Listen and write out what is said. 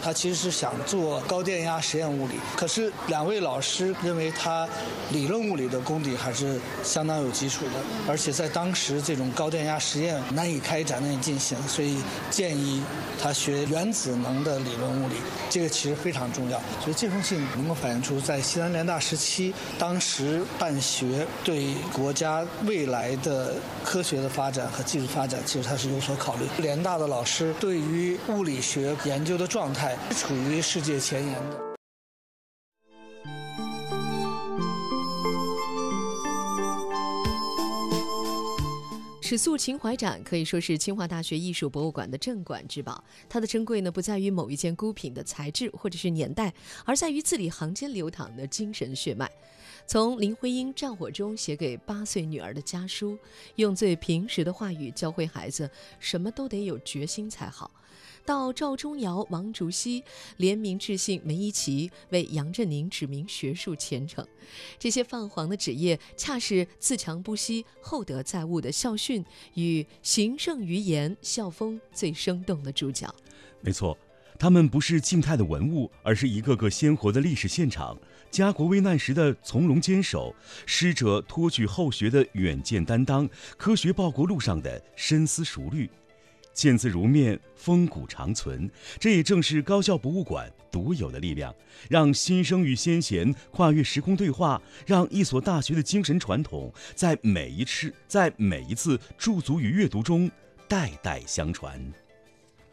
他其实是想做高电压实验物理，可是2位老师认为他理论物理的功底还是相当有基础的，而且在当时这种高电压实验难以开展、难以进行，所以建议他学原子能的理论物理，这个其实非常重要。所以这封信能够反映出在西南联大时期，当时办学对国家未来的科学的发展和技术发展，其实它是有所考虑。联大的老师对于物理学研究的状态是处于世界前沿的。 尺素秦淮展可以说是清华大学艺术博物馆的镇馆之宝，它的珍贵呢，不在于某一件孤品的材质或者是年代，而在于字里行间流淌的精神血脉。从林徽因战火中写给8岁女儿的家书，用最平实的话语教会孩子什么都得有决心才好，到赵忠尧、王竹溪联名致信梅贻琦，为杨振宁指明学术前程，这些泛黄的纸页恰是自强不息、厚德载物的校训与行胜于言、校风最生动的主角。 没错，他们不是静态的文物，而是一个个鲜活的历史现场，家国危难时的从容坚守，师者托举后学的远见担当，科学报国路上的深思熟虑。见字如面，风骨长存，这也正是高校博物馆独有的力量，让新生与先贤跨越时空对话，让一所大学的精神传统在每一次驻足与阅读中代代相传。